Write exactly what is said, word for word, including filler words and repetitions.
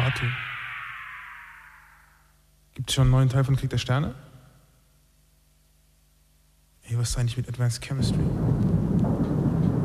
Batu. Gibt es schon einen neuen Teil von Krieg der Sterne? Ey, was ist eigentlich mit Advanced Chemistry?